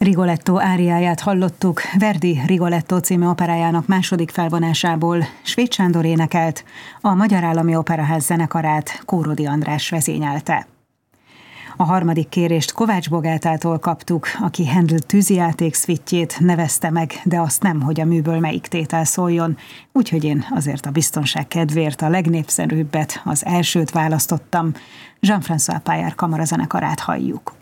Rigoletto áriáját hallottuk, Verdi Rigoletto című operájának második felvonásából. Svéd Sándor énekelt, a Magyar Állami Operaház zenekarát Kórodi András vezényelte. A harmadik kérést Kovács Bogátától kaptuk, aki Handel tűzijáték szvittjét nevezte meg, de azt nem, hogy a műből melyik tétel szóljon, úgyhogy én azért a biztonság kedvéért a legnépszerűbbet, az elsőt választottam. Jean-François Paillard kamarazenekarát halljuk.